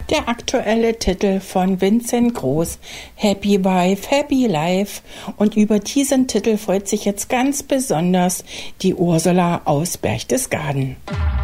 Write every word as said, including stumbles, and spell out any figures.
Der aktuelle Titel von Vincent Groß, Happy Wife, Happy Life. Und über diesen Titel freut sich jetzt ganz besonders die Ursula aus Berchtesgaden.